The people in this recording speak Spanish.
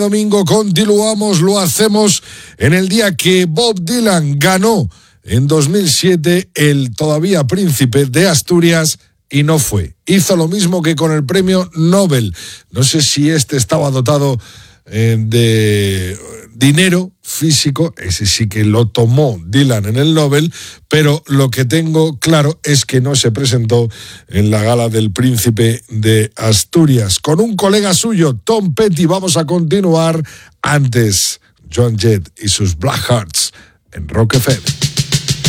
Domingo continuamos, lo hacemos en el día que Bob Dylan ganó en 2007 el todavía príncipe de Asturias y no fue. Hizo lo mismo que con el premio Nobel. No sé si estaba dotado de dinero físico, ese sí que lo tomó Dylan en el Nobel, pero lo que tengo claro es que no se presentó en la gala del Príncipe de Asturias. Con un colega suyo, Tom Petty, vamos a continuar. Antes, Joan Jett y sus Black Hearts en Rock FM.